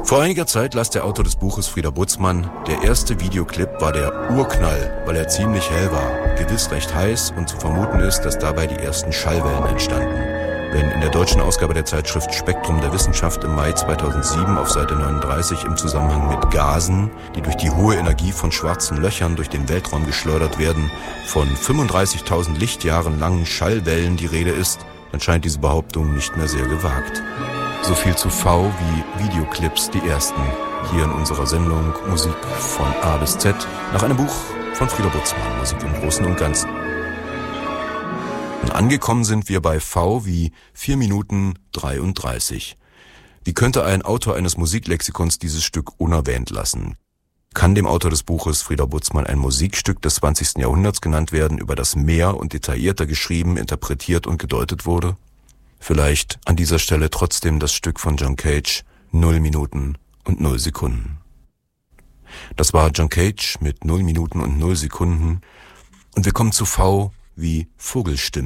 Vor einiger Zeit las der Autor des Buches, Frieder Butzmann, der erste Videoclip war der Urknall, weil er ziemlich hell war, gewiss recht heiß und zu vermuten ist, dass dabei die ersten Schallwellen entstanden. Wenn in der deutschen Ausgabe der Zeitschrift Spektrum der Wissenschaft im Mai 2007 auf Seite 39 im Zusammenhang mit Gasen, die durch die hohe Energie von schwarzen Löchern durch den Weltraum geschleudert werden, von 35.000 Lichtjahren langen Schallwellen die Rede ist, dann scheint diese Behauptung nicht mehr sehr gewagt. So viel zu V wie Videoclips, die ersten, hier in unserer Sendung Musik von A bis Z, nach einem Buch von Frieder Butzmann, Musik im Großen und Ganzen. Und angekommen sind wir bei V wie 4 Minuten 33. Wie könnte ein Autor eines Musiklexikons dieses Stück unerwähnt lassen? Kann dem Autor des Buches Frieder Butzmann ein Musikstück des 20. Jahrhunderts genannt werden, über das mehr und detaillierter geschrieben, interpretiert und gedeutet wurde? Vielleicht an dieser Stelle trotzdem das Stück von John Cage, 0 Minuten und 0 Sekunden. Das war John Cage mit 0 Minuten und 0 Sekunden. Und wir kommen zu V wie Vogelstimme.